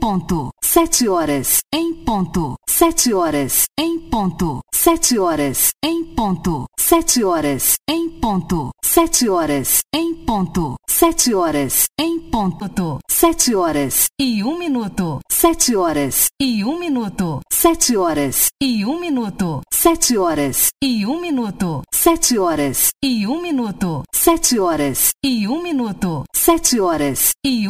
ponto. 7 horas, em ponto. 7 horas, em ponto. 7 horas, em ponto. 7 horas, em ponto. 7 horas, em ponto. 7 horas, em ponto. 7 horas e 1 minuto. 7 horas e 1 minuto. 7 horas e 1 minuto. 7 horas e 1 minuto. 7 horas e 1 minuto. 7 horas e 1 minuto. 7 horas e